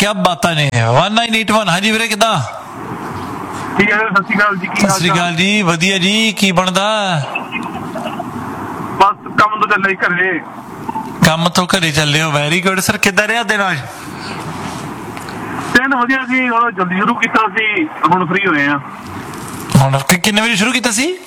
क्या बात ने 1981। हाँ जी ਵੀਰੇ ਕਿੱਦਾਂ? ਠੀਕ ਹੈ, ਸਤਿ ਸ਼੍ਰੀ ਅਕਾਲ ਜੀ। ਸਤਿ ਸ਼੍ਰੀ ਅਕਾਲ ਜੀ, ਵਧੀਆ ਜੀ। ਕੀ ਬਣਦਾ? ਬਸ ਕੰਮ ਤੋਂ ਚੱਲੇ ਘਰੇ। ਕੰਮ ਤੋਂ ਘਰੇ ਚੱਲੇ ਹੋ? Very good sir. ਕਿੱਦਾਂ ਰਿਹਾ ਦਿਨ ਅੱਜ? ਦਿਨ ਵਧੀਆ ਸੀ, ਹੁਣ ਜਲਦੀ ਸ਼ੁਰੂ ਕੀਤਾ ਸੀ, ਹੁਣ ਫ੍ਰੀ ਹੋਏ ਆ। ਹੁਣ ਕਿੰਨੇ ਵਜੇ ਸ਼ੁਰੂ ਕੀਤਾ ਸੀ?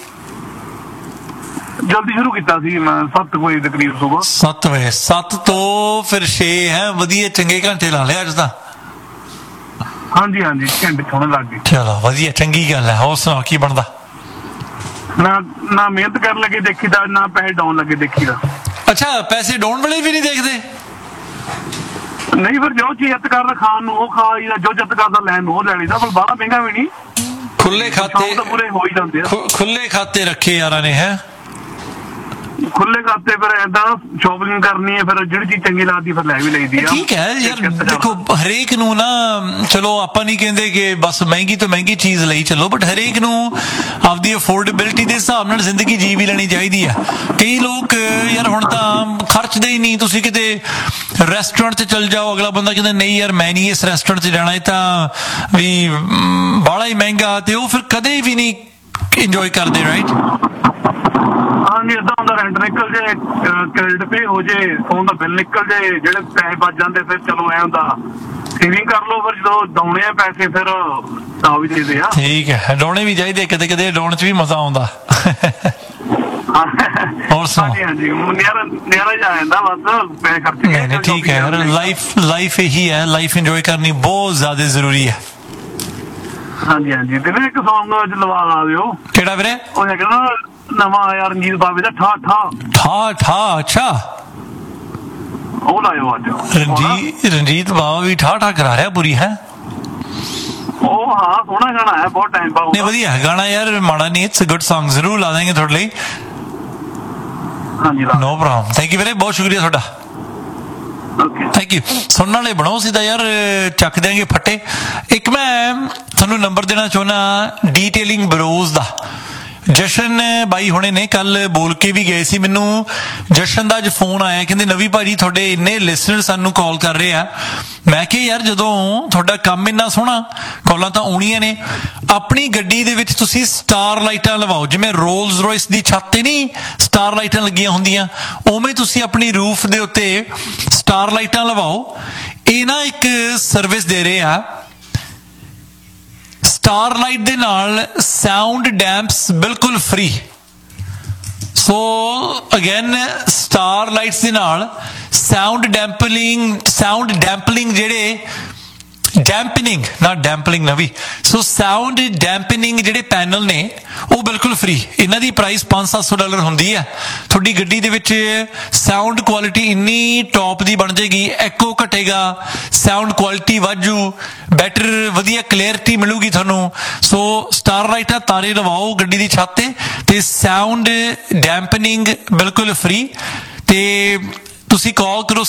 ਜਲਦੀ ਸ਼ੁਰੂ ਕੀਤਾ ਸੀ ਮੈਂ 7 ਵਜੇ ਦੇ ਕਰੀਬ ਸੁਬਾਹ। 7 ਵਜੇ। 7 ਤੋਂ ਫਿਰ 6 ਹੈ। ਵਧੀਆ, ਚੰਗੇ ਘੰਟੇ ਲਾ ਲਿਆ ਅੱਜ ਤਾਂ। ਹਾਂਜੀ ਹਾਂਜੀ, ਘੰਟੇ ਸੋਹਣੇ ਲੱਗ ਗਏ। ਚਲੋ ਵਧੀਆ, ਚੰਗੀ ਗੱਲ ਹੈ। ਹੋਰ ਸੁਣਾਓ ਕੀ ਬਣਦਾ? ਨਾ ਮਿਹਨਤ ਕਰਨ ਲੱਗੇ ਦੇਖੀਦਾ, ਨਾ ਪੈਸੇ ਡਾਉਣ ਲੱਗੇ ਦੇਖੀਦਾ। ਅੱਛਾ, ਪੈਸੇ ਡਾਉਣ ਵਾਲੇ ਵੀ ਨਹੀਂ ਦੇਖਦੇ? ਨਹੀਂ, ਫਿਰ ਜੋ ਚੀਜ਼ ਇੱਤ ਕਰਦਾ ਖਾਣ ਨੂੰ ਉਹ ਖਾ ਲਈਦਾ, ਜੋ ਜਿੱਤ ਕਰਦਾ ਲੈਣ ਨੂੰ ਉਹ ਲੈ ਲਈਦਾ। ਪਰ ਬਾਹਲਾ ਮਹਿੰਗਾ ਵੀ ਨਹੀਂ। ਖੁੱਲੇ ਖਾਤੇ ਤਾਂ ਪੂਰੇ ਹੋ ਹੀ ਜਾਂਦੇ ਆ। ਖੁੱਲੇ ਖਾਤੇ ਰੱਖੇ ਯਾਰਾਂ ਨੇ ਹੈ। ਖੁੱਲੇ ਖਾਤੇ ਫਿਰ ਏਦਾਂ ਸ਼ੋਪਿੰਗ ਕਰਨੀ ਹੈ, ਫਿਰ ਜਿਹੜੀ ਚੀਜ਼ ਚੰਗੀ ਲੱਗਦੀ ਫਿਰ ਲੈ ਵੀ ਲਈਦੀ ਆ। ਠੀਕ ਹੈ ਯਾਰ, ਦੇਖੋ ਹਰੇਕ ਨੂੰ ਨਾ, ਚਲੋ ਆਪਾਂ ਨਹੀਂ ਕਹਿੰਦੇ ਕਿ ਬਸ ਮਹਿੰਗੀ ਤੋਂ ਮਹਿੰਗੀ ਚੀਜ਼ ਲਈ ਚੱਲੋ, ਬਟ ਹਰੇਕ ਨੂੰ ਆਪਦੀ ਅਫੋਰਡੇਬਿਲਿਟੀ ਦੇ ਹਿਸਾਬ ਨਾਲ ਜ਼ਿੰਦਗੀ ਜੀ ਵੀ ਲੈਣੀ ਚਾਹੀਦੀ ਆ। ਕਈ ਲੋਕ ਯਾਰ ਹੁਣ ਤਾਂ ਖਰਚਦੇ ਹੀ ਨਹੀਂ। ਤੁਸੀਂ ਕਿਤੇ ਰੈਸਟੋਰੈਂਟ 'ਚ ਚੱਲ ਜਾਓ, ਅਗਲਾ ਬੰਦਾ ਕਹਿੰਦਾ ਨਹੀਂ ਯਾਰ ਮੈਂ ਨਹੀਂ ਇਸ ਰੈਸਟੋਰੈਂਟ 'ਚ ਜਾਣਾ, ਇਹ ਤਾਂ ਵੀ ਬਾਹਲਾ ਹੀ ਮਹਿੰਗਾ, ਤੇ ਉਹ ਫਿਰ ਕਦੇ ਵੀ ਨਹੀਂ ਇੰਜੋਏ ਕਰਦੇ, ਰਾਈਟ? ਹਾਂਜੀ, ਏਦਾਂ ਹੁੰਦਾ। ਰੈਂਟ ਨਿਕਲ ਜੇ, ਕ੍ਰੈਡਿਟ ਪੇ ਹੋ ਜੇ, ਫੋਨ ਦਾ ਬਿੱਲ ਨਿਕਲ ਜੇ, ਜਿਹੜੇ ਪੈਸੇ ਬਚ ਜਾਂਦੇ ਫਿਰ ਚਲੋ ਐ ਹੁੰਦਾ ਸੇਵਿੰਗ ਕਰ ਲਓ। ਫਿਰ ਜਦੋਂ ਡਾਉਣੇ ਆ ਪੈਸੇ ਫਿਰ ਤਾਂ ਵੀ ਦੇਦੇ ਆ। ਠੀਕ ਹੈ, ਡਾਉਣੇ ਵੀ ਚਾਹੀਦੇ, ਕਿਤੇ ਕਿਤੇ ਡਾਉਣ 'ਚ ਵੀ ਮਜ਼ਾ ਆਉਂਦਾ। ਹੋਰ ਸੁਣਾਓ? ਹਾਂਜੀ, ਨਿਆਰਾ ਜਾ ਜਾਂਦਾ ਬਸ ਪੈਸੇ ਖਰਚ ਕੇ। ਨਹੀਂ ਠੀਕ ਹੈ ਯਾਰ, ਲਾਈਫ ਇਹੀ ਹੈ, ਲਾਈਫ ਇੰਜੋਏ ਕਰਨੀ ਬਹੁਤ ਜ਼ਿਆਦਾ ਜ਼ਰੂਰੀ ਹੈ। ਹਾਂਜੀ ਹਾਂਜੀ, ਤੇ ਇੱਕ ਸੌਂਗ ਲਵਾ ਲਾ ਦਿਓ। ਕਿਹੜਾ ਵੀਰੇ? ਉਹ ਹੈਗਾ ਨਾ ਨਵਾਂ ਆਇਆ ਰਣਜੀਤ ਬਾਵੇ ਦਾ, ਠਾ ਠਾ ਠਾ ਠਾ। ਅੱਛਾ, ਉਹ ਲਾਇਓ ਅੱਜ। ਰਣਜੀਤ ਬਾਵਾ ਵੀ ਠਾ ਠਾ ਕਰਾ ਰਿਹਾ ਪੂਰੀ ਹੈ। ਉਹ ਹਾਂ, ਸੋਹਣਾ ਗਾਣਾ ਹੈ, ਬਹੁਤ ਟਾਈਮ ਬਾਅਦ। ਨਹੀਂ ਵਧੀਆ ਗਾਣਾ ਯਾਰ, ਮਾੜਾ ਨਹੀਂ। ਇਟਸ ਅ ਗੁੱਡ ਸੌਂਗ, ਜ਼ਰੂਰ ਲਾ ਦੇਂਗੇ ਤੁਹਾਡੇ ਲਈ। ਹਾਂਜੀ, ਨੋ ਪ੍ਰੋਬਲਮ। ਥੈਂਕ ਯੂ ਵੀਰੇ, ਬਹੁਤ ਸ਼ੁਕਰੀਆ ਤੁਹਾਡਾ। Thank you. ਸੁਣਨ ਵਾਲੇ ਬਣਾਓ ਸਿੱਧਾ ਯਾਰ, ਚੱਕ ਦਿਆਂਗੇ ਫੱਟੇ। ਇੱਕ ਮੈਂ ਤੁਹਾਨੂੰ ਨੰਬਰ ਦੇਣਾ ਚਾਹੁੰਦਾ ਡੀਟੇਲਿੰਗ ਬਰੋਜ਼ ਦਾ। ਜਸ਼ਨ ਬਾਈ ਹੁਣੇ ਨੇ ਕੱਲ ਬੋਲ ਕੇ ਵੀ ਗਏ ਸੀ ਮੈਨੂੰ। ਜਸ਼ਨ ਦਾ ਅੱਜ ਫੋਨ ਆਇਆ, ਕਹਿੰਦੇ ਨਵੀਂ ਭਾਜੀ ਤੁਹਾਡੇ ਇੰਨੇ ਲਿਸਨਰ ਸਾਨੂੰ ਕਾਲ ਕਰ ਰਹੇ ਆ। ਮੈਂ ਕਿਹਾ ਯਾਰ ਜਦੋਂ ਤੁਹਾਡਾ ਕੰਮ ਇੰਨਾ ਸੋਹਣਾ, ਕਾਲਾਂ ਤਾਂ ਆਉਣੀਆਂ ਨੇ। ਆਪਣੀ ਗੱਡੀ ਦੇ ਵਿੱਚ ਤੁਸੀਂ ਸਟਾਰ ਲਾਈਟਾਂ ਲਵਾਓ, ਜਿਵੇਂ ਰੋਲਸ ਰੋਇਸ ਦੀ ਛੱਤ ਤੇ ਨਹੀਂ ਸਟਾਰ ਲਾਈਟਾਂ ਲੱਗੀਆਂ ਹੁੰਦੀਆਂ, ਉਵੇਂ ਤੁਸੀਂ ਆਪਣੀ ਰੂਫ ਦੇ ਉੱਤੇ ਸਟਾਰ ਲਾਈਟਾਂ ਲਵਾਓ। ਇਹ ਨਾ ਇੱਕ ਸਰਵਿਸ ਦੇ ਰਹੇ ਆ। ਸਟਾਰ ਲਾਈਟ ਦੇ ਨਾਲ ਸਾਊਂਡ ਡੈਂਪਸ ਬਿਲਕੁਲ ਫ੍ਰੀ। ਸੋ ਅਗੇਨ, ਸਟਾਰ ਲਾਈਟਸ ਦੇ ਨਾਲ ਸਾਊਂਡ ਡੈਂਪਲਿੰਗ ਜਿਹੜੇ ਡੈਂਪਨਿੰਗ ਨਾ ਡੈਂਪਲਿੰਗ ਨਾ ਵੀ, ਸੋ ਸਾਊਂਡ ਡੈਂਪਨਿੰਗ ਜਿਹੜੇ ਪੈਨਲ ਨੇ ਉਹ ਬਿਲਕੁਲ ਫ੍ਰੀ। ਇਹਨਾਂ ਦੀ ਪ੍ਰਾਈਸ $500-700 ਹੁੰਦੀ ਹੈ। ਤੁਹਾਡੀ ਗੱਡੀ ਦੇ ਵਿੱਚ ਸਾਊਂਡ ਕੁਆਲਿਟੀ ਇੰਨੀ ਟੌਪ ਦੀ ਬਣ ਜਾਏਗੀ, ਐਕੋ ਘਟੇਗਾ, ਸਾਊਂਡ ਕੁਆਲਿਟੀ ਵਾਜੂ, ਬੈਟਰ ਵਧੀਆ ਕਲੀਅਰਟੀ ਮਿਲੂਗੀ ਤੁਹਾਨੂੰ। ਸੋ ਸਟਾਰ ਲਾਈਟਾਂ ਤਾਰੇ ਲਵਾਓ ਗੱਡੀ ਦੀ ਛੱਤ ਤੇ ਸਾਊਂਡ ਡੈਂਪਨਿੰਗ ਬਿਲਕੁਲ ਫ੍ਰੀ। ਤੇ ਤੁਸੀਂ ਕਾਲ ਕਰੋ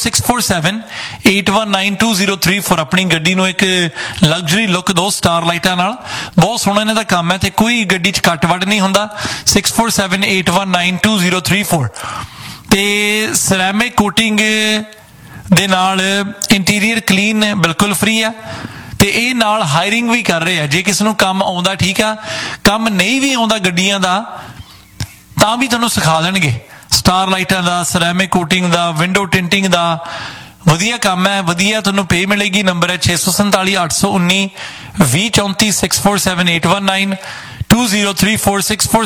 647-819-2034। ਆਪਣੀ ਗੱਡੀ ਨੂੰ ਇੱਕ ਲਗਜ਼ਰੀ ਲੁੱਕ ਦਿਓ ਸਟਾਰ ਲਾਈਟਾਂ ਨਾਲ। ਬਹੁਤ ਸੋਹਣਾ ਇਹਨਾਂ ਦਾ ਕੰਮ ਹੈ ਤੇ ਕੋਈ ਗੱਡੀ 'ਚ ਕੱਟ ਵੱਢ ਨਹੀਂ ਹੁੰਦਾ। 647-819-2034। ਤੇ ਸਰੈਮਿਕ ਕੋਟਿੰਗ ਦੇ ਨਾਲ ਇੰਟੀਰੀਅਰ ਕਲੀਨ ਬਿਲਕੁਲ ਫ੍ਰੀ ਆ। ਤੇ ਇਹ ਨਾਲ ਹਾਇਰਿੰਗ ਵੀ ਕਰ ਰਹੇ ਆ। ਜੇ ਕਿਸੇ ਨੂੰ ਕੰਮ ਆਉਂਦਾ ਠੀਕ ਆ, ਕੰਮ ਨਹੀਂ ਵੀ ਆਉਂਦਾ ਗੱਡੀਆਂ ਦਾ ਤਾਂ ਵੀ ਤੁਹਾਨੂੰ ਸਿਖਾ ਦੇਣਗੇ। ਸਟਾਰ ਲਾਈਟਾਂ ਦਾ, ਸਰੈਮਿਕ ਕੋਟਿੰਗ ਦਾ, ਵਿੰਡੋ ਟਿੰਟਿੰਗ ਦਾ ਵਧੀਆ ਕੰਮ ਹੈ। ਵਧੀਆ ਤੁਹਾਨੂੰ ਪੇ ਮਿਲੇਗੀ। ਨੰਬਰ ਹੈ 647-819-2034 647-819-2034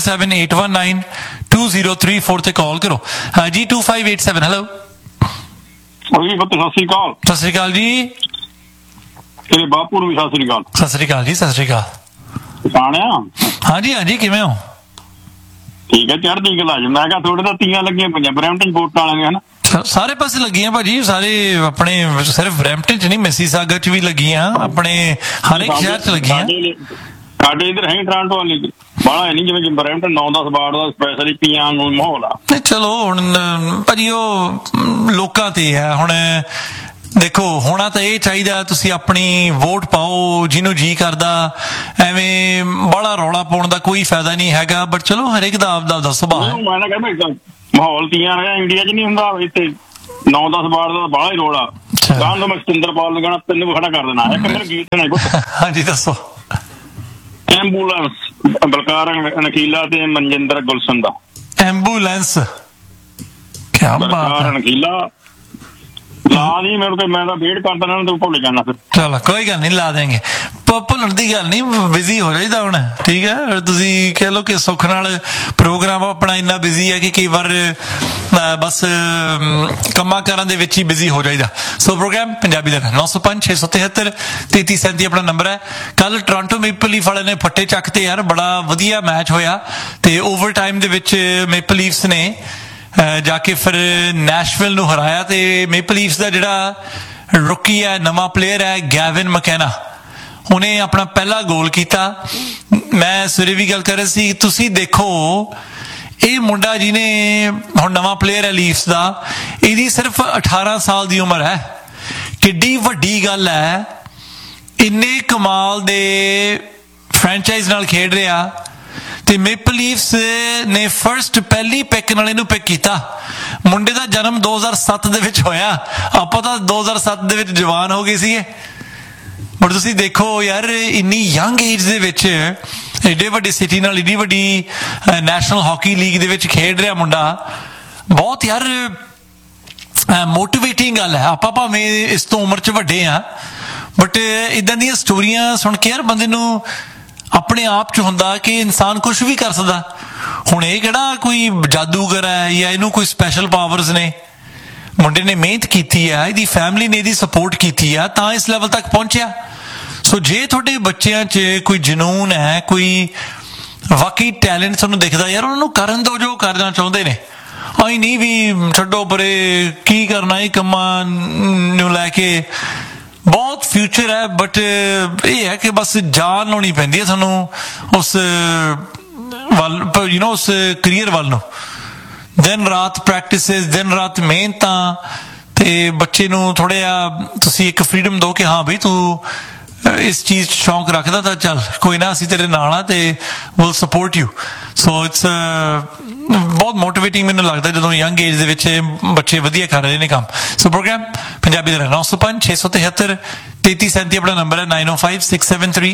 647-819-2034 ਤੇ ਕਾਲ ਕਰੋ। ਜੀ 2587। ਹੈਲੋ ਸਤਿ ਸ਼੍ਰੀ ਅਕਾਲ। ਸਤਿ ਸ਼੍ਰੀ ਅਕਾਲ ਜੀ। ਤੇਰੇ ਬਾਪੂ ਨੂੰ ਵੀ ਸਤਿ ਸ਼੍ਰੀ ਅਕਾਲ। ਸਤਿ ਸ਼੍ਰੀ ਅਕਾਲ ਜੀ। ਸਤਿ ਸ਼੍ਰੀ ਅਕਾਲ। ਹਾਂਜੀ ਹਾਂਜੀ, ਕਿਵੇਂ ਹੋ? ਠੀਕ ਹੈ, ਚੜ੍ਹਦੀ ਕਲਾ। ਮੈਂ ਕਿਹਾ ਥੋੜੇ ਤਾਂ ਤੀਆਂ ਲੱਗੀਆਂ ਪਈਆਂ ਬਰੈਂਪਟਨ ਵੋਟਾਂ ਵਾਲੀਆਂ ਹਨਾ। ਸਾਰੇ ਪਾਸੇ ਲੱਗੀਆਂ ਭਾਜੀ, ਸਾਰੇ ਆਪਣੇ ਸਿਰਫ ਬਰੈਂਪਟਨ ਚ ਨਹੀਂ, ਮਿਸੀਸਾਗਾ ਚ ਵੀ ਲੱਗੀਆਂ, ਆਪਣੇ ਹਰ ਇੱਕ ਸ਼ਹਿਰ ਚ ਲੱਗੀਆਂ। ਸਾਡੇ ਇੱਧਰ ਹੈ ਟੋਰਾਂਟੋ ਵਾਲੀ ਬਾਹਲਾ ਨਹੀਂ, ਜਿਵੇਂ ਬਰੈਂਪਟਨ 9-10 ਵਾਰਡ ਦਾ ਸਪੈਸ਼ਲੀ ਤੀਆਂ ਨੂੰ ਮਾਹੌਲ ਆ। ਚਲੋ ਹੁਣ ਭਾਜੀ ਉਹ ਲੋਕਾਂ ਤੇ ਹੈ। ਹੁਣ ਦੇਖੋ, ਹੋਣਾ ਤਾਂ ਇਹ ਚਾਹੀਦਾ ਤੁਸੀਂ ਆਪਣੀ ਵੋਟ ਪਾਓ ਜਿਹਨੂੰ ਜੀ ਕਰਦਾ। ਐਵੇਂ ਬੜਾ ਰੌਲਾ ਪਾਉਣ ਦਾ ਕੋਈ ਫਾਇਦਾ ਨਹੀਂ ਹੈਗਾ। ਬਟ ਚਲੋ ਹਰੇਕ ਦਾ ਆਪਦਾ ਸੁਭਾਅ ਹੈ। ਮੈਂ ਨਾ ਕਹਿੰਦਾ ਮਾਹੌਲ ਤੀਆਂ ਇੰਡੀਆ 'ਚ ਨਹੀਂ ਹੁੰਦਾ, ਇੱਥੇ 9-10 ਵਾਰ ਦਾ ਬਾਹਲਾ ਹੀ ਰੌਲਾ। ਗਾਂ ਤੋਂ ਮੈਂ ਸਤਿੰਦਰਪਾਲ ਨੂੰ ਕਹਿਣਾ ਤੈਨੂੰ ਵੀ ਖੜਾ ਕਰ ਦੇਣਾ। ਇੱਕ ਮੇਰਾ ਗੀਤ ਸੁਣਾਈ ਪੁੱਤ। ਹਾਂਜੀ ਦੱਸੋ। ਐਂਬੂਲੈਂਸ ਬਲਕਾਰ ਨਕੀਲਾ ਤੇ ਮਨਜਿੰਦਰ ਗੁਲਸ਼ਨ ਦਾ। ਐਂਬੂਲੈਂਸ ਕਿਆ ਬਾਤ ਬਲਕਾਰ ਹੈ। ਨਕੀਲਾ ਲਾ ਨਹੀਂ ਮੈਨੂੰ ਤੇ ਮੈਂ ਤਾਂ ਵੇਟ ਕਰਦਾ ਨਾ ਤੂੰ ਭੁੱਲ ਜਾਣਾ ਫਿਰ। ਚਲੋ ਕੋਈ ਗੱਲ ਨਹੀਂ ਲਾ ਦੇਂਗੇ। ਭੁੱਲਣ ਦੀ ਗੱਲ ਨਹੀਂ, ਬਿਜ਼ੀ ਹੋ ਜਾਈਦਾ ਹੁਣ। ਠੀਕ ਹੈ ਤੁਸੀਂ ਕਹਿ ਲਓ ਕਿ ਸੁੱਖ ਨਾਲ ਪ੍ਰੋਗਰਾਮ ਆਪਣਾ ਇੰਨਾ ਬਿਜ਼ੀ ਹੈ ਕਿ ਕਈ ਵਾਰ ਬਸ ਕੰਮਾਂ ਕਾਰਾਂ ਦੇ ਵਿੱਚ ਹੀ ਬਿਜ਼ੀ ਹੋ ਜਾਈਦਾ। ਸੋ ਪ੍ਰੋਗਰਾਮ ਪੰਜਾਬੀ ਦਾ 905 673 3337 ਆਪਣਾ ਨੰਬਰ ਹੈ। ਕੱਲ ਟੋਰਾਂਟੋ ਮੇਪਲ ਲੀਫ ਵਾਲੇ ਨੇ ਫੱਟੇ ਚੱਕਤੇ ਯਾਰ, ਬੜਾ ਵਧੀਆ ਮੈਚ ਹੋਇਆ ਤੇ ਓਵਰ ਟਾਈਮ ਦੇ ਵਿੱਚ ਮੇਪਲ ਲੀਫਸ ਨੇ ਜਾ ਕੇ ਫਿਰ ਨੈਸ਼ਵਿਲ ਨੂੰ ਹਰਾਇਆ ਤੇ ਮੇਪਲ ਲੀਫਸ ਦਾ ਜਿਹੜਾ ਰੁਕੀ ਹੈ, ਨਵਾਂ ਪਲੇਅਰ ਹੈ ਗੈਵਿਨ ਮਕੈਨਾ, ਉਹਨੇ ਆਪਣਾ ਪਹਿਲਾ ਗੋਲ ਕੀਤਾ। ਮੈਂ ਸਵੇਰੇ ਵੀ ਗੱਲ ਕਰ ਰਿਹਾ ਸੀ, ਤੁਸੀਂ ਦੇਖੋ ਇਹ ਮੁੰਡਾ ਜਿਹਨੇ ਹੁਣ ਨਵਾਂ ਪਲੇਅਰ ਹੈ ਲੀਫਸ ਦਾ, ਇਹਦੀ ਸਿਰਫ 18 ਸਾਲ ਦੀ ਉਮਰ ਹੈ। ਕਿੱਡੀ ਵੱਡੀ ਗੱਲ ਹੈ, ਇੰਨੇ ਕਮਾਲ ਦੇ ਫਰੈਂਚਾਈਜ਼ ਨਾਲ ਖੇਡ ਰਿਹਾ ਤੇ ਮੇਪਲ ਲੀਫਸ ਨੇ ਪਹਿਲੀ ਪਿਕ ਨਾਲ ਇਹਨੂੰ ਪਿਕ ਕੀਤਾ। ਮੁੰਡੇ ਦਾ ਜਨਮ 2007 ਦੇ ਵਿੱਚ ਹੋਇਆ, ਆਪਾਂ ਤਾਂ 2007 ਦੇ ਵਿੱਚ ਜਵਾਨ ਹੋ ਗਏ ਸੀਗੇ। ਬਟ ਤੁਸੀਂ ਦੇਖੋ ਯਾਰ ਇੰਨੀ ਯੰਗ ਏਜ ਦੇ ਵਿੱਚ ਏਡੇ ਵੱਡੀ ਸਿਟੀ ਨਾਲ ਏਡੀ ਵੱਡੀ ਨੈਸ਼ਨਲ ਹਾਕੀ ਲੀਗ ਦੇ ਵਿੱਚ ਖੇਡ ਰਿਹਾ ਮੁੰਡਾ, ਬਹੁਤ ਯਾਰ ਮੋਟੀਵੇਟਿੰਗ ਗੱਲ ਹੈ। ਆਪਾਂ ਭਾਵੇਂ ਇਸ ਤੋਂ ਉਮਰ 'ਚ ਵੱਡੇ ਆ ਬਟ ਇਦਾਂ ਦੀਆਂ ਸਟੋਰੀਆਂ ਸੁਣ ਕੇ ਯਾਰ ਬੰਦੇ ਨੂੰ ਆਪਣੇ ਆਪ 'ਚ ਹੁੰਦਾ ਕਿ ਇਨਸਾਨ ਕੁਛ ਵੀ ਕਰ ਸਕਦਾ। ਹੁਣ ਇਹ ਕਿਹੜਾ ਕੋਈ ਜਾਦੂਗਰ ਹੈ ਜਾਂ ਇਹਨੂੰ ਕੋਈ ਸਪੈਸ਼ਲ ਪਾਵਰਸ ਨੇ। ਮੁੰਡੇ ਨੇ ਮਿਹਨਤ ਕੀਤੀ ਆ, ਇਹਦੀ ਫੈਮਿਲੀ ਨੇ ਇਹਦੀ ਸਪੋਰਟ ਕੀਤੀ ਆ ਤਾਂ ਇਸ ਲੈਵਲ ਤੱਕ ਪਹੁੰਚਿਆ। ਸੋ ਜੇ ਤੁਹਾਡੇ ਬੱਚਿਆਂ 'ਚ ਕੋਈ ਜਨੂਨ ਹੈ, ਕੋਈ ਵਾਕਈ ਟੈਲੈਂਟ ਤੁਹਾਨੂੰ ਦਿਖਦਾ, ਯਾਰ ਉਹਨਾਂ ਨੂੰ ਕਰਨ ਦਿਓ ਜੋ ਕਰਨਾ ਚਾਹੁੰਦੇ ਨੇ। ਆਈ ਨਹੀਂ ਵੀ ਛੱਡੋ ਪਰੇ ਕੀ ਕਰਨਾ ਇਹ ਕੰਮਾਂ ਨੂੰ ਲੈ ਕੇ, ਬਹੁਤ ਫਿਊਚਰ ਹੈ। ਬਟ ਇਹ ਹੈ ਕਿ ਬਸ ਜਾਨ ਲਾਉਣੀ ਪੈਂਦੀ ਹੈ ਤੁਹਾਨੂੰ ਉਸ ਵੱਲ, ਯੂ ਨੋ ਉਸ ਕਰੀਅਰ ਵੱਲ ਨੂੰ। ਦਿਨ ਰਾਤ ਪ੍ਰੈਕਟਿਸਿਸ, ਦਿਨ ਰਾਤ ਮਿਹਨਤਾਂ, ਤੇ ਬੱਚੇ ਨੂੰ ਥੋੜ੍ਹਾ ਜਿਹਾ ਤੁਸੀਂ ਇੱਕ ਫਰੀਡਮ ਦਿਓ ਕਿ ਹਾਂ ਬਈ ਤੂੰ ਇਸ ਚੀਜ਼ 'ਚ ਸ਼ੌਂਕ ਰੱਖਦਾ ਤਾਂ ਚੱਲ ਕੋਈ ਨਾ, ਅਸੀਂ ਤੇਰੇ ਨਾਲ ਆ ਤੇ will support you. So it's ਬਹੁਤ ਮੋਟੀਵੇਟਿੰਗ ਮੈਨੂੰ ਲੱਗਦਾ ਜਦੋਂ ਯੰਗ ਏਜ ਦੇ ਵਿੱਚ ਬੱਚੇ ਵਧੀਆ ਕਰ ਰਹੇ ਨੇ ਕੰਮ। ਸੋ ਪ੍ਰੋਗਰਾਮ ਪੰਜਾਬੀ ਦਾ 905 673 3337 ਆਪਣਾ ਨੰਬਰ ਹੈ। 905 673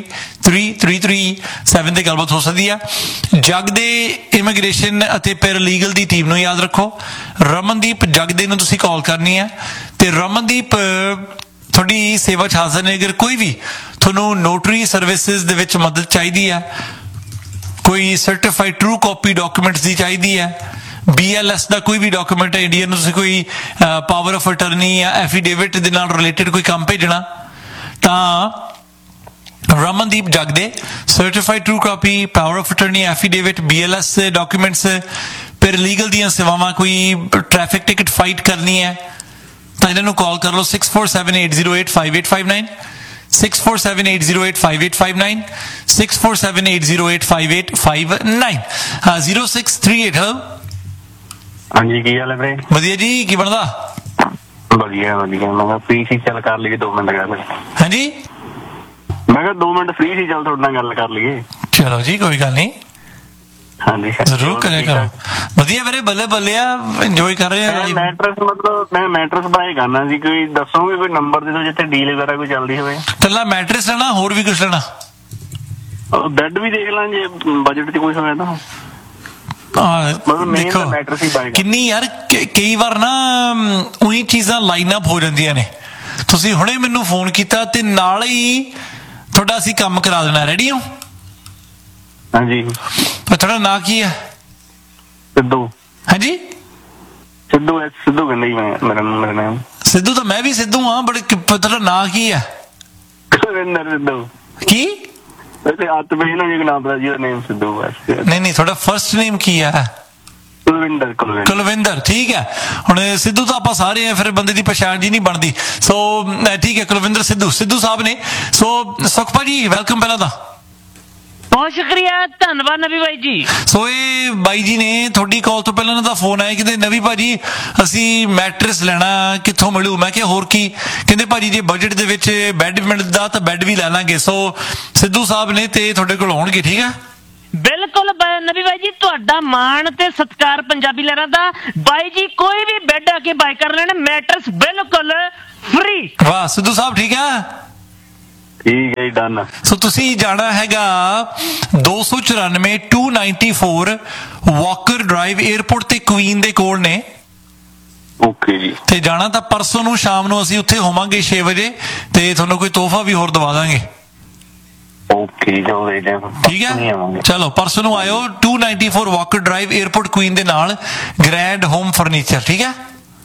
3337 ਤੇ ਗੱਲਬਾਤ ਹੋ ਸਕਦੀ ਆ। ਜਗ ਦੇ ਇਮੀਗ੍ਰੇਸ਼ਨ ਅਤੇ ਪੈਰਾਲੀਗਲ ਦੀ ਟੀਮ ਨੂੰ ਯਾਦ ਰੱਖੋ। ਰਮਨਦੀਪ ਜਗਦੇ ਨੂੰ ਤੁਸੀਂ ਕਾਲ ਕਰਨੀ ਹੈ ਤੇ ਰਮਨਦੀਪ ਤੁਹਾਡੀ ਸੇਵਾ 'ਚ ਹਾਜ਼ਰ ਨੇ। ਅਗਰ ਕੋਈ ਵੀ ਤੁਹਾਨੂੰ ਨੋਟਰੀ ਸਰਵਿਸਿਜ਼ ਦੇ ਵਿੱਚ ਮਦਦ ਚਾਹੀਦੀ ਹੈ, ਕੋਈ ਸਰਟੀਫਾਈਡ ਟਰੂ ਕਾਪੀ ਡਾਕੂਮੈਂਟਸ ਦੀ ਚਾਹੀਦੀ ਹੈ, BLS ਦਾ ਕੋਈ ਵੀ ਡਾਕੂਮੈਂਟ ਹੈ ਇੰਡੀਆ ਨੂੰ, ਤੁਸੀਂ ਕੋਈ ਪਾਵਰ ਆਫ ਅਟਰਨੀ ਜਾਂ ਐਫੀਡੇਵਿਟ ਦੇ ਨਾਲ ਰਿਲੇਟਡ ਕੋਈ ਕੰਮ ਭੇਜਣਾ ਤਾਂ Ramandeep ਜਗਦੇ certified true copy, power of attorney, affidavit, BLS documents, paralegal ਦੀਆਂ ਸੇਵਾਵਾਂ, ਕੋਈ ਟ੍ਰੈਫਿਕ ਟਿਕਟ ਫਾਈਟ ਕਰਨੀ ਹੈ ਤਾਂ ਇਹਨਾਂ ਨੂੰ ਕਾਲ ਕਰ ਲਓ 6478085859 6478085859 6478085859 0638। ਹਾਂਜੀ ਕੀ ਹਾਲ ਹੈ ਵੀਰੇ? ਵਧੀਆ ਜੀ, ਕੀ ਬਣਦਾ? ਵਧੀਆ ਵਧੀਆ। ਮੈਂ ਕਿਹਾ ਫ੍ਰੀ ਸੀ, ਚੱਲ ਕਰ ਲਈਏ 2 ਮਿੰਟ ਗੱਲ। ਹਾਂਜੀ ਮੈਂ ਕਿਹਾ 2 ਮਿੰਟ ਫ੍ਰੀ ਸੀ, ਚੱਲ ਤੁਹਾਡੇ ਨਾਲ ਗੱਲ ਕਰ ਲਈਏ। ਚਲੋ ਜੀ ਕੋਈ ਗੱਲ ਨਹੀਂ, ਹਾਂਜੀ ਜ਼ਰੂਰ ਕਰਿਆ ਕਰੋ। ਵਧੀਆ ਵੀਰੇ, ਬੱਲੇ ਬੱਲੇ ਆ, ਇੰਜੋਏ ਕਰ ਰਹੇ ਆ। ਮੈਟਰਸ ਮਤਲਬ ਮੈਂ ਮੈਟਰਸ ਬਾਏ ਕਰਨਾ ਸੀ, ਕੋਈ ਦੱਸੋਗੇ ਕੋਈ ਨੰਬਰ ਦੇ ਦਿਓ ਜਿੱਥੇ ਡੀਲ ਵਗੈਰਾ ਕੋਈ ਚੱਲਦੀ ਹੋਵੇ। ਕੱਲਾ ਮੈਟਰਸ ਲੈਣਾ ਹੋਰ ਵੀ ਕੁਛ ਲੈਣਾ? ਬੈੱਡ ਵੀ ਦੇਖ ਲਾਂ ਜੇ ਬਜਟ 'ਚ ਕੁਛ ਹੋਇਆ ਤਾਂ। ਦੇਖੋ ਕਿੰਨੀ ਯਾਰ ਕਈ ਵਾਰ ਨਾ ਉਹੀ ਚੀਜ਼ਾਂ ਲਾਈਨ ਅਪ ਹੋ ਜਾਂਦੀਆਂ ਨੇ। ਤੁਸੀਂ ਹੁਣੇ ਮੈਨੂੰ ਫੋਨ ਕੀਤਾ ਤੇ ਨਾਲ ਹੀ ਤੁਹਾਡਾ ਅਸੀਂ ਕੰਮ ਕਰਾ ਦੇਣਾ। ਰੈਡੀ ਹੋ? ਹਾਂਜੀ। ਤੁਹਾਡਾ ਨਾਂ ਕੀ ਹੈ? ਸਿੱਧੂ। ਹਾਂਜੀ ਸਿੱਧੂ ਸਿੱਧੂ ਕਹਿੰਦਾ ਜੀ ਮੇਰਾ ਨਾਮ। ਸਿੱਧੂ ਤਾਂ ਮੈਂ ਵੀ ਸਿੱਧੂ ਹਾਂ, ਬਟ ਤੁਹਾਡਾ ਨਾਂ ਕੀ ਹੈ? ਕੁਲਵਿੰਦਰ ਸਿੱਧੂ। ਕੀ? ਹੱਥ ਪਈ ਨਾ ਜੀ ਨਾਮ ਦਾ ਜੀ, ਨੇਮ ਸਿੱਧੂ ਬਸ। ਨਹੀਂ ਤੁਹਾਡਾ ਫਰਸਟ ਨੇਮ ਕੀ ਹੈ? ਕੁਲਵਿੰਦਰ। ਕੁਲਵਿੰਦਰ, ਠੀਕ ਹੈ। ਹੁਣ ਸਿੱਧੂ ਤਾਂ ਆਪਾਂ ਸਾਰੇ ਆ, ਫਿਰ ਬੰਦੇ ਦੀ ਪਛਾਣ ਜੀ ਨਹੀਂ ਬਣਦੀ। ਸੋ ਠੀਕ ਹੈ, ਕੁਲਵਿੰਦਰ ਸਿੱਧੂ ਸਾਹਿਬ ਨੇ। ਸੋ ਸੁਖ ਭਾਜੀ ਵੈਲਕਮ ਪਹਿਲਾਂ ਤਾਂ। ਬਹੁਤ ਸ਼ੁਕਰੀਆ, ਧੰਨਵਾਦ ਨਵੀ ਬਾਈ ਜੀ। ਸੋ ਇਹ ਬਾਈ ਜੀ ਨੇ ਤੁਹਾਡੀ ਕਾਲ ਤੋਂ ਪਹਿਲਾਂ ਦਾ ਫੋਨ ਆਇਆ, ਕਹਿੰਦੇ ਨਵੀ ਭਾਜੀ ਅਸੀਂ ਮੈਟਰਸ ਲੈਣਾ, ਕਿੱਥੋਂ ਮਿਲੂ? ਮੈਂ ਕਿਹਾ ਹੋਰ ਕੀ? ਕਹਿੰਦੇ ਭਾਜੀ ਜੇ ਬਜਟ ਦੇ ਵਿੱਚ ਬੈੱਡ ਮਿਲਦਾ ਤਾਂ ਬੈੱਡ ਵੀ ਲੈ ਲਾਂਗੇ। ਸੋ ਸਿੱਧੂ ਸਾਹਿਬ ਨੇ ਤੇ ਤੁਹਾਡੇ ਕੋਲ ਆਉਣਗੇ, ਠੀਕ ਹੈ? ਬਿਲਕੁਲ ਨਵੀ ਬਾਈ ਜੀ, ਤੁਹਾਡਾ ਮਾਣ ਤੇ ਸਤਿਕਾਰ ਪੰਜਾਬੀ ਲਹਿਰਾਂ ਦਾ। ਬਾਈ ਜੀ ਕੋਈ ਵੀ ਬੈੱਡ ਆ ਕੇ ਬਾਈ ਕਰ ਲੈਣ, ਮੈਟਰਸ ਬਿਲਕੁਲ ਫ੍ਰੀ। ਵਾਹ ਸਿੱਧੂ ਸਾਹਿਬ ਠੀਕ ਹੈ। ਠੀਕ ਹੈ ਜੀ, ਡਨ। ਸੋ ਤੁਸੀਂ ਜਾਣਾ ਹੈਗਾ 294 294 ਵਾਕਰ ਡਰਾਈਵ, 에ਅਰਪੋਰਟ ਤੇ ਕੁਈਨ ਦੇ ਕੋਲ ਨੇ। ਓਕੇ ਜੀ। ਤੇ ਜਾਣਾ ਤਾਂ ਪਰਸੋਂ ਨੂੰ ਸ਼ਾਮ ਨੂੰ ਅਸੀਂ ਉੱਥੇ ਹੋਵਾਂਗੇ 6 ਵਜੇ, ਤੇ ਤੁਹਾਨੂੰ ਕੋਈ ਤੋਹਫਾ ਵੀ ਹੋਰ ਦਵਾ ਦਾਂਗੇ। ਓਕੇ ਜੀ, ਚਲੋ ਦੇਖਦੇ ਹਾਂ। ਠੀਕ ਹੈ, ਚਲੋ ਪਰਸੋਂ ਨੂੰ ਆਇਓ। 294 ਵਾਕਰ ਡਰਾਈਵ, 에ਅਰਪੋਰਟ ਕੁਈਨ ਦੇ ਨਾਲ, ਗ੍ਰੈਂਡ ਹੋਮ ਫਰਨੀਚਰ। ਠੀਕ ਹੈ,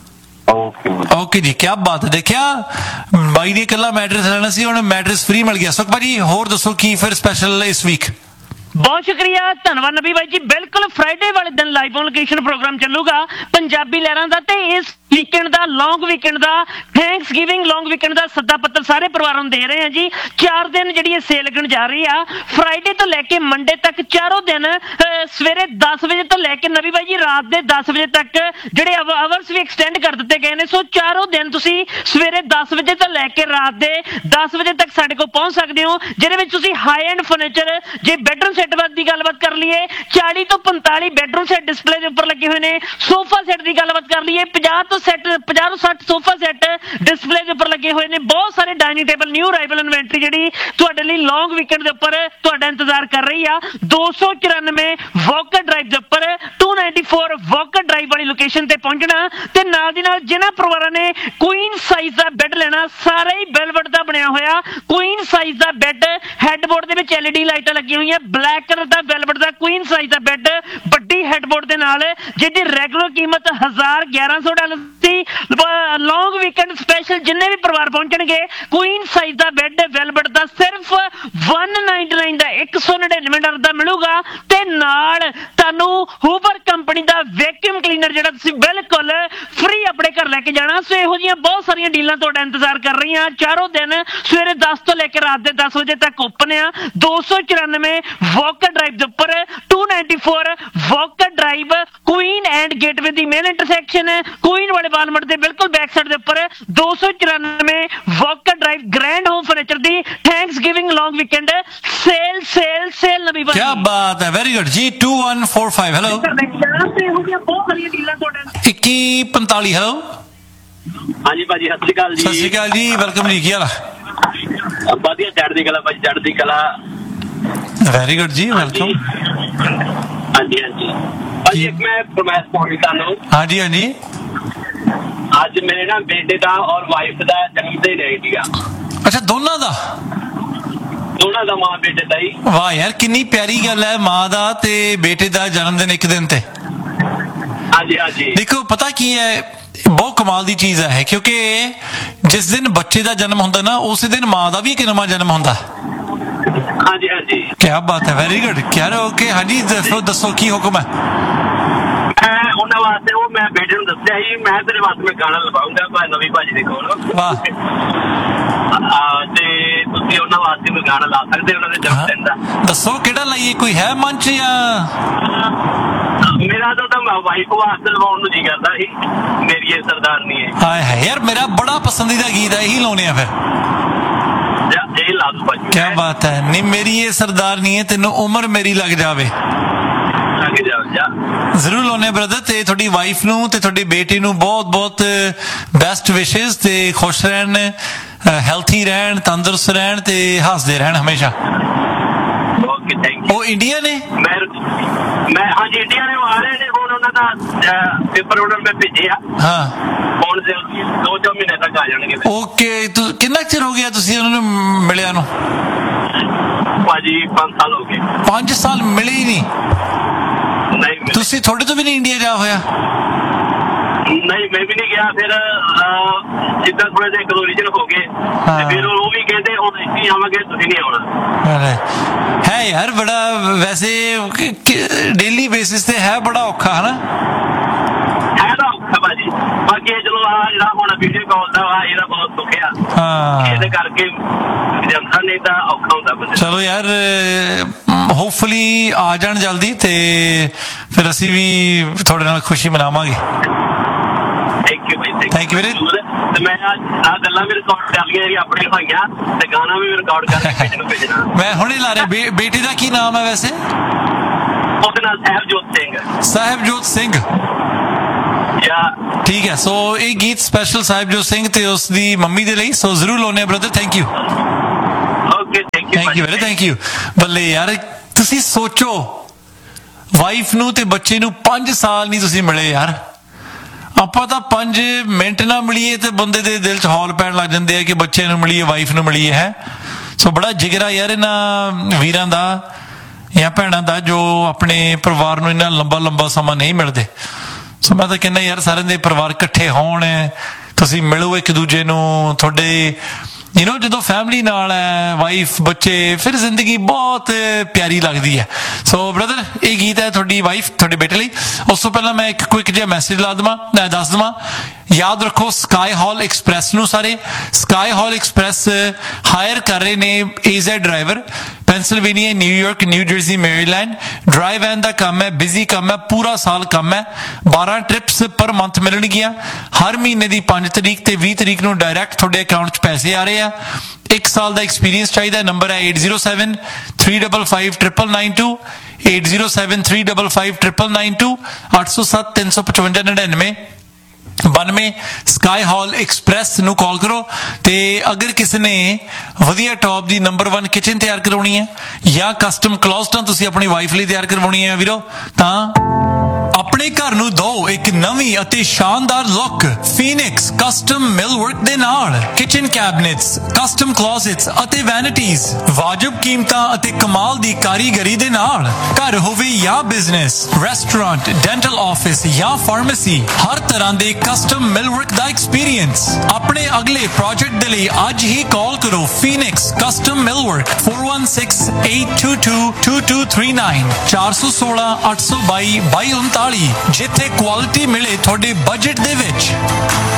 ਓਕੇ ਜੀ, ਕੀ ਬਾਤ ਹੈ। ਦੇਖਿਆ ਬਾਈ ਨੇ ਇਕੱਲਾ ਮੈਟਰਸ ਲੈਣਾ ਸੀ, ਹੁਣ ਮੈਟਰਸ ਫ੍ਰੀ ਮਿਲ ਗਿਆ। ਸੁਖ ਭਾਜੀ ਹੋਰ ਦੱਸੋ ਕੀ ਫਿਰ ਸਪੈਸ਼ਲ ਇਸ ਵੀਕ? ਬਹੁਤ ਸ਼ੁਕਰੀਆ, ਧੰਨਵਾਦ ਨਬੀ ਬਾਈ ਜੀ। ਬਿਲਕੁਲ ਫਰਾਈਡੇ ਵਾਲੇ ਦਿਨ ਲਾਈਵ ਔਨ ਲੋਕੇਸ਼ਨ ਪ੍ਰੋਗਰਾਮ ਚੱਲੂਗਾ ਪੰਜਾਬੀ ਲਹਿਰਾਂ ਦਾ, ਤੇ ਇਸ ਵੀਕਐਂਡ ਦਾ, ਲੌਂਗ ਵੀਕਐਂਡ ਦਾ, ਥੈਂਕਸ ਗਿਵਿੰਗ ਲੌਂਗ ਵੀਕਐਂਡ ਦਾ ਸੱਦਾ ਪੱਤਰ ਸਾਰੇ ਪਰਿਵਾਰਾਂ ਨੂੰ ਦੇ ਰਹੇ ਹਾਂ ਜੀ। 4 ਦਿਨ ਜਿਹੜੀ ਇਹ ਸੇਲ ਲੱਗਣ ਜਾ ਰਹੀ ਆ, ਫਰਾਈਡੇ ਤੋਂ ਲੈ ਕੇ ਮੰਡੇ ਤੱਕ, ਚਾਰੋਂ ਦਿਨ ਸਵੇਰੇ 10 ਵਜੇ ਤੋਂ ਲੈ ਕੇ ਨਬੀ ਬਾਈ ਜੀ ਰਾਤ ਦੇ 10 ਵਜੇ ਤੱਕ ਜਿਹੜੇ ਆਵਰਸ ਵੀ ਐਕਸਟੈਂਡ ਕਰ ਦਿੱਤੇ ਗਏ ਨੇ। ਸੋ ਚਾਰੋਂ ਦਿਨ ਤੁਸੀਂ ਸਵੇਰੇ 10 ਵਜੇ ਤੋਂ ਲੈ ਕੇ ਰਾਤ ਦੇ 10 ਵਜੇ ਤੱਕ ਸਾਡੇ ਕੋਲ ਪਹੁੰਚ ਸਕਦੇ ਹੋ, ਜਿਹਦੇ ਵਿੱਚ ਤੁਸੀਂ ਹਾਈ ਐਂਡ ਫਰਨੀਚਰ, ਜੇ ਬੈਡਰੂਮ ਸੈੱਟ ਦੀ ਗੱਲਬਾਤ ਕਰ ਲਈਏ 40 ਤੋਂ 45 ਬੈਡਰੂਮ ਸੈੱਟ ਡਿਸਪਲੇ ਦੇ ਉੱਪਰ ਲੱਗੇ ਹੋਏ ਨੇ। ਸੋਫਾ ਸੈੱਟ ਦੀ ਗੱਲਬਾਤ ਕਰ ਲਈਏ 50 ਤੋਂ 60 ਸੋਫਾ ਸੈੱਟ ਡਿਸਪਲੇ ਦੇ ਉੱਪਰ ਲੱਗੇ ਹੋਏ ਨੇ। ਬਹੁਤ ਸਾਰੇ dining table, new arrival inventory ਜਿਹੜੀ ਤੁਹਾਡੇ ਲਈ ਲੌਂਗ ਵੀਕਐਂਡ ਦੇ ਉੱਪਰ ਤੁਹਾਡਾ ਇੰਤਜ਼ਾਰ ਕਰ ਰਹੀ ਆ। 294 ਵਾਕਰ ਡਰਾਈਵ ਦੇ ਉੱਪਰ 294 ਵਾਕਰ ਡਰਾਈਵ ਵਾਲੀ ਲੋਕੇਸ਼ਨ ਤੇ ਪਹੁੰਚਣਾ, ਤੇ ਨਾਲ ਦੀ ਨਾਲ ਜਿਹਨਾਂ ਪਰਿਵਾਰਾਂ ਨੇ ਕੁਈਨ ਸਾਈਜ਼ ਦਾ ਬੈੱਡ ਲੈਣਾ, ਸਾਰਾ ਹੀ ਵੈਲਵਟ ਦਾ ਬਣਿਆ ਹੋਇਆ ਕੁਈਨ ਸਾਈਜ਼ ਦਾ ਬੈੱਡ, ਹੈਡਬੋਰਡ ਦੇ ਵਿੱਚ LED ਲਾਈਟਾਂ ਲੱਗੀਆਂ ਹੋਈਆਂ, ਬਲੈਕ ਕਲਰ ਦਾ ਵੈਲਵਟ ਦਾ ਕੁਈਨ ਸਾਈਜ਼ ਦਾ ਬੈੱਡ ਵੱਡੀ ਹੈਡਬੋਰਡ ਦੇ ਨਾਲ, ਜਿਹਦੀ ਰੈਗੂਲਰ ਕੀਮਤ $1100 ਸੀ। ਲੌਂਗ ਵੀਕਐਂਡ ਸਪੈਸ਼ਲ ਜਿੰਨੇ ਵੀ ਪਰਿਵਾਰ ਪਹੁੰਚਣਗੇ, ਕੁਈਨ ਸਾਈਜ਼ ਦਾ ਬੈੱਡ ਵੈਲਵਟ ਦਾ ਸਿਰਫ $199 ਦਾ, $199 ਦਾ ਮਿਲੂਗਾ। ਤੇ ਨਾਲ ਤੁਹਾਨੂੰ ਹੂਵਰ ਕੰਪਨੀ ਦਾ ਵੈਕਿਊਮ ਕਲੀਨਰ ਜਿਹੜਾ ਤੁਸੀਂ ਬਿਲਕੁਲ ਫ੍ਰੀ ਆਪਣੇ ਘਰ ਲੈ ਕੇ ਜਾਣਾ। ਸੋ ਇਹੋ ਜਿਹੀਆਂ ਬਹੁਤ ਸਾਰੀਆਂ ਡੀਲਾਂ ਤੁਹਾਡਾ ਇੰਤਜ਼ਾਰ ਕਰ ਰਹੀਆਂ। ਚਾਰੋਂ ਦਿਨ ਸਵੇਰੇ 10 ਤੋਂ ਲੈ ਕੇ ਰਾਤ ਦੇ 10 ਵਜੇ ਤੱਕ ਓਪਨ ਆ। 294 ਵਾਕਰ ਡਰਾਈਵ ਦੇ ਉੱਪਰ 294 Walker drive, Queen and gateway the main intersection ਹੈ, ਕੁਈਨ ਵਾਲੇ ਵਾਲਮਾਰਟ ਦੇ ਬਿਲਕੁਲ ਬੈਕ ਸਾਈਡ ਦੇ ਉੱਪਰ 294 Walker drive, grand home furniture ਦੀ ਥੈਂਕਸ ਗਿਵਿੰਗ ਲੌਂਗ ਵੀਕਐਂਡ ਸੇਲ ਸੇਲ ਸੇਲ ਨਬੀ ਬਾਈ। ਕੀ ਬਾਤ ਹੈ, ਵੈਰੀ ਗੁੱਡ ਜੀ। 2145 ਹੈਲੋ 2145 ਹੈਲੋ। ਹਾਂਜੀ ਭਾਜੀ, ਸਤਿ ਸ਼੍ਰੀ ਅਕਾਲ ਜੀ। ਸਤਿ ਸ਼੍ਰੀ ਅਕਾਲ ਜੀ, ਵੈਲਕਮ ਜੀ। ਕੀ ਹਾਲ ਆ? ਵਧੀਆ, ਚੜ੍ਹਦੀ ਕਲਾ ਭਾਜੀ, ਚੜ੍ਹਦੀ ਕਲਾ। ਵੈਰੀ ਗੁੱਡ ਜੀ, ਵੈਲਕਮ। ਹਾਂਜੀ ਹਾਂਜੀ ਭਾਜੀ, ਇੱਕ ਮੈਂ ਫਰਮਾਇਸ਼ ਪਾਉਣੀ ਤੁਹਾਨੂੰ। ਹਾਂਜੀ ਹਾਂਜੀ। ਅੱਜ ਮੇਰੇ ਨਾ ਬੇਟੇ ਦਾ ਔਰ ਵਾਈਫ ਦਾ ਜਨਮ ਦਿਨ ਹੈ ਜੀ। ਅੱਛਾ, ਦੋਨਾਂ ਦਾ? ਦੋਨਾਂ ਦਾ, ਮਾਂ ਬੇਟੇ ਦਾ ਹੀ। ਵਾਹ ਯਾਰ, ਕਿੰਨੀ ਪਿਆਰੀ ਗੱਲ ਹੈ, ਮਾਂ ਦਾ ਤੇ ਬੇਟੇ ਦਾ ਜਨਮ ਦਿਨ ਇੱਕ ਦਿਨ ਤੇ। ਹਾਂਜੀ ਹਾਂਜੀ। ਦੇਖੋ ਪਤਾ ਕੀ ਹੈ, ਬਹੁਤ ਕਮਾਲ ਦੀ ਚੀਜ਼ ਹੈ, ਕਿਉਂਕਿ ਜਿਸ ਦਿਨ ਬੱਚੇ ਦਾ ਜਨਮ ਹੁੰਦਾ ਨਾ, ਉਸੇ ਦਿਨ ਮਾਂ ਦਾ ਵੀ ਇੱਕ ਨਵਾਂ ਜਨਮ ਹੁੰਦਾ। ਹਾਂਜੀ ਹਾਂਜੀ। ਕੀ ਬਾਤ ਹੈ, ਵੈਰੀ ਗੁੱਡ। ਕਿਆ ਓਕੇ, ਹਾਂਜੀ ਦੱਸੋ ਕੀ ਹੁਕਮ ਹੈ? ਮੈਂ ਉਹਨਾਂ ਵਾਸਤੇ, ਉਹ ਮੈਂ ਬੇਟੇ ਨੂੰ ਦੱਸਿਆ ਸੀ, ਮੈਂ ਤੇਰੇ ਵਾਸਤੇ ਮੈਂ ਗਾਣਾ ਲਵਾਉਂਗਾ ਭਾਈ ਨਵੀਂ ਭਾਜੀ ਦੇ ਕੋਲ। ਵਾਹ। ਤੇ ਤੁਸੀਂ ਉਹਨਾਂ ਵਾਸਤੇ ਮੈਂ ਗਾਣਾ ਲਾ ਸਕਦੇ, ਉਹਨਾਂ ਦੇ ਜਨਮ ਦਿਨ ਦਾ। ਦੱਸੋ ਕਿਹੜਾ ਲਾਈਏ, ਕੋਈ ਹੈ ਮਨ ਚ ਜਾਂ? ਮੇਰਾ ਤਾਂ ਮੈਂ ਵਾਈਫ ਵਾਸਤੇ ਲਵਾਉਣ ਨੂੰ ਜੀ ਕਰਦਾ ਸੀ, ਮੇਰੀ ਇਹ ਸਰਦਾਰਨੀ ਹੈ। ਹਾਏ ਹਾਏ ਯਾਰ, ਮੇਰਾ ਬੜਾ ਪਸੰਦੀਦਾ ਗੀਤ ਹੈ, ਇਹੀ ਲਾਉਣੇ ਆ ਫਿਰ। ਇਹ ਲਾ ਦੋ ਭਾਜੀ। ਕੀ ਬਾਤ ਹੈ। ਨਹੀਂ, ਮੇਰੀ ਇਹ ਸਰਦਾਰਨੀ ਹੈ, ਤੈਨੂੰ ਉਮਰ ਮੇਰੀ ਲੱਗ ਜਾਵੇ। ਜ਼ਰੂਰ ਲਾਉਣੇ ਬ੍ਰਦਰ। ਤੇ ਤੁਹਾਡੀ ਵਾਈਫ ਨੂੰ ਤੇ ਤੁਹਾਡੇ ਬੇਟੇ ਨੂੰ ਬਹੁਤ ਬਹੁਤ ਬੈਸਟ ਵਿਸ਼ੇਸ, ਤੇ ਖੁਸ਼ ਰਹਿਣ, ਹੈਲਥੀ ਰਹਿਣ, ਤੰਦਰੁਸਤ ਰਹਿਣ ਤੇ ਹੱਸਦੇ ਰਹਿਣ ਹਮੇਸ਼ਾ। Okay, thank you. ਉਹ ਇੰਡੀਆ ਨੇ? ਮੈਂ ਹਾਂਜੀ ਇੰਡੀਆ ਨੇ, ਉਹ ਆ ਰਹੇ ਨੇ ਹੁਣ। ਉਹਨਾਂ ਦਾ ਪੇਪਰ ਆਰਡਰ ਮੈਂ ਭੇਜਿਆ। ਹਾਂ, ਹੁਣ 2-4 ਮਹੀਨੇ ਤੱਕ ਆ ਜਾਣਗੇ। ਓਕੇ। ਕਿੰਨਾ ਚਿਰ ਹੋ ਗਿਆ ਤੁਸੀਂ ਉਹਨਾਂ ਨੂੰ ਮਿਲਿਆ ਨੂੰ? ਭਾਜੀ 5 ਸਾਲ ਹੋ ਗਏ। 5 ਸਾਲ ਮਿਲੇ ਹੀ ਨਹੀਂ? ਨਹੀਂ, ਤੁਸੀਂ ਤੁਹਾਡੇ ਤੋਂ ਵੀ ਨਹੀਂ ਇੰਡੀਆ ਜਾ ਹੋਇਆ? ਨਹੀਂ, ਮੈਂ ਵੀ ਨਹੀਂ ਗਿਆ। ਫਿਰ ਜਿੱਦਾਂ ਥੋੜੇ ਜਿਹੇ ਕਲੋਰੀਜਨ ਹੋ ਗਏ, ਫਿਰ ਉਹ ਵੀ ਕਹਿੰਦੇ ਹੁਣ ਇੱਥੇ ਆਵਾਂਗੇ, ਤੁਸੀਂ ਨਹੀਂ ਆਉਣਾ। ਹੈ ਯਾਰ, ਬੜਾ ਵੈਸੇ ਡੇਲੀ ਬੇਸਿਸ ਤੇ ਹੈ ਬੜਾ ਔਖਾ, ਹਨਾ? ਹੈ ਤਾਂ ਔਖਾ ਭਾਜੀ। ਬਾਕੀ ਚਲੋ ਆ ਜਿਹੜਾ ਹੁਣ ਵੀਡੀਓ ਕਾਲ ਦਾ ਵਾ, ਇਹਦਾ ਬਹੁਤ ਸੁੱਖ ਆ। ਹਾਂ, ਇਹਦੇ ਕਰਕੇ ਜਨਤਾ ਨਹੀਂ ਤਾਂ ਔਖਾ ਹੁੰਦਾ ਬੰਦੇ। ਚਲੋ ਯਾਰ, ਹੋਪਫੁਲੀ ਆ ਜਾਣ ਜਲਦੀ, ਤੇ ਫਿਰ ਅਸੀਂ ਵੀ ਤੁਹਾਡੇ ਨਾਲ ਖੁਸ਼ੀ ਮਨਾਵਾਂਗੇ। Thank you Bhai, thank you ਵੀਰੇ। ਤੇ ਮੈਂ ਆ ਗੱਲਾਂ ਵੀ ਰਿਕਾਰਡ ਕਰ ਲਈਆਂ ਜੀ ਆਪਣੇ ਭਾਈਆਂ, ਤੇ ਗਾਣਾ ਵੀ ਰਿਕਾਰਡ ਕਰਕੇ ਭੇਜਣਾ। ਮੈਂ ਹੁਣੇ ਲਾ ਰਿਹਾ। ਬੇਟੇ ਦਾ ਕੀ ਨਾਮ ਹੈ ਵੈਸੇ? ਉਹਦਾ ਨਾਮ ਸਾਹਿਬਜੋਤ ਸਿੰਘ। ਸਾਹਿਬਜੋਤ ਸਿੰਘ। ਠੀਕ ਹੈ, ਸੋ ਇਹ ਗੀਤ ਸਪੈਸ਼ਲ ਸਾਹਿਬਜੋਤ ਸਿੰਘ ਤੇ ਉਸ ਦੀ ਮੰਮੀ ਦੇ ਲਈ, ਸੋ ਜ਼ਰੂਰ ਲਾਉਂਦੇ ਆ brother. Thank you. Okay, thank you ਵੀਰੇ, ਥੈਂਕ ਯੂ। ਬੱਲੇ ਯਾਰ, ਤੁਸੀਂ ਸੋਚੋ ਵਾਈਫ ਨੂੰ ਤੇ ਬੱਚੇ ਨੂੰ 5 ਸਾਲ ਨਹੀਂ ਤੁਸੀਂ ਮਿਲੇ ਯਾਰ। ਆਪਾਂ ਤਾਂ 5 ਮਿੰਟ ਨਾ ਮਿਲੀਏ ਤੇ ਬੰਦੇ ਦੇ ਦਿਲ 'ਚ ਹੌਲ ਪੈਣ ਲੱਗ ਜਾਂਦੇ ਆ ਕਿ ਬੱਚੇ ਨੂੰ ਮਿਲੀਏ, ਵਾਈਫ ਨੂੰ ਮਿਲੀਏ ਹੈ। ਸੋ ਬੜਾ ਜਿਗਰਾ ਯਾਰ ਇਹਨਾਂ ਵੀਰਾਂ ਦਾ ਜਾਂ ਭੈਣਾਂ ਦਾ ਜੋ ਆਪਣੇ ਪਰਿਵਾਰ ਨੂੰ ਇੰਨਾ ਲੰਬਾ ਸਮਾਂ ਨਹੀਂ ਮਿਲਦੇ। ਸੋ ਮੈਂ ਤਾਂ ਕਹਿੰਦਾ ਯਾਰ ਸਾਰਿਆਂ ਦੇ ਪਰਿਵਾਰ ਇਕੱਠੇ ਹੋਣ, ਤੁਸੀਂ ਮਿਲੋ ਇੱਕ ਦੂਜੇ ਨੂੰ। ਤੁਹਾਡੇ ਜਦੋਂ ਫੈਮਿਲੀ ਨਾਲ ਹੈ, ਵਾਈਫ ਬੱਚੇ, ਫਿਰ ਜ਼ਿੰਦਗੀ ਬਹੁਤ ਪਿਆਰੀ ਲੱਗਦੀ ਹੈ। ਸੋ ਬ੍ਰਦਰ, ਇਹ ਗੀਤ ਹੈ ਤੁਹਾਡੀ ਵਾਈਫ, ਤੁਹਾਡੇ ਬੇਟੇ ਲਈ। ਉਸ ਤੋਂ ਪਹਿਲਾਂ ਮੈਂ ਇੱਕ ਕੁਇਕ ਜਿਹਾ ਮੈਸੇਜ ਦੱਸ ਦੇਵਾਂ। ਯਾਦ ਰੱਖੋ ਸਕਾਈ ਹਾਲ ਐਕਸਪ੍ਰੈਸ ਨੂੰ ਸਾਰੇ। ਸਕਾਈ ਹਾਲ ਐਕਸਪ੍ਰੈਸ ਹਾਇਰ ਕਰ ਰਹੇ ਨੇ AZ driver, Pennsylvania, New York, new jersey, Maryland. Drive ਐਨ ਦਾ ਕੰਮ ਹੈ, ਬਿਜ਼ੀ ਕੰਮ ਹੈ, ਪੂਰਾ ਸਾਲ ਕੰਮ ਹੈ। 12 ਟ੍ਰਿਪਸ ਪਰ ਮੰਥ ਮਿਲਣਗੀਆਂ। ਹਰ ਮਹੀਨੇ ਦੀ 5 ਤਰੀਕ ਤੇ 20 ਤਰੀਕ ਨੂੰ ਡਾਇਰੈਕਟ ਤੁਹਾਡੇ ਅਕਾਊਂਟ 'ਚ ਪੈਸੇ ਆ ਰਹੇ ਆ। 1 ਸਾਲ ਦਾ ਐਕਸਪੀਰੀਅੰਸ ਚਾਹੀਦਾ। ਨੰਬਰ ਹੈ 8073559992, 8073559992, 807-355-9992। ਸਕਾਈ ਹਾਲ ਐਕਸਪ੍ਰੈਸ ਨੂੰ ਕਾਲ ਕਰੋ। ਤੇ ਅਗਰ ਕਿਸੇ ਨੇ ਵਧੀਆ ਟੌਪ ਦੀ ਨੰਬਰ 1 ਕਿਚਨ ਤਿਆਰ ਕਰਵਾਉਣੀ ਹੈ ਜਾਂ ਕਸਟਮ ਕਲੋਸਟਾਂ ਤੁਸੀਂ ਆਪਣੀ ਵਾਈਫ ਲਈ ਤਿਆਰ ਕਰਵਾਉਣੀ ਹੈ ਵੀਰੋ, ਤਾਂ ਆਪਣੇ ਘਰ ਨੂੰ ਦਿਓ ਇੱਕ ਨਵੀਂ ਅਤੇ ਸ਼ਾਨਦਾਰ ਲੁੱਕ ਫੀਨਿਕਸ ਕਸਟਮ ਮਿਲਵਰਕ ਦੇ ਨਾਲ। ਕਿਚਨ ਕੈਬਨਿਟਸ, ਕਸਟਮ ਕਲੋਜ਼ਟਸ ਅਤੇ ਵੈਨਿਟੀਜ਼, ਵਾਜਬ ਕੀਮਤਾਂ ਅਤੇ ਕਮਾਲ ਦੀ ਕਾਰੀਗਰੀ ਦੇ ਨਾਲ। ਘਰ ਹੋਵੇ ਜਾਂ ਬਿਜ਼ਨਸ, ਰੈਸਟੋਰੈਂਟ, ਡੈਂਟਲ ਆਫਿਸ ਜਾਂ ਫਾਰਮੇਸੀ, ਹਰ ਤਰ੍ਹਾਂ ਦੇ ਕਸਟਮ ਮਿਲਵਰਕ ਦਾ ਐਕਸਪੀਰੀਅੰਸ। ਆਪਣੇ ਅਗਲੇ ਪ੍ਰੋਜੈਕਟ ਦੇ ਲਈ ਅੱਜ ਹੀ ਕਾਲ ਕਰੋ ਫੀਨਿਕਸ ਕਸਟਮ ਮਿਲਵਰਕ 4168222239, 416-822-2239, ਜਿੱਥੇ ਕੁਆਲਿਟੀ ਮਿਲੇ ਤੁਹਾਡੇ ਬਜਟ ਦੇ ਵਿੱਚ।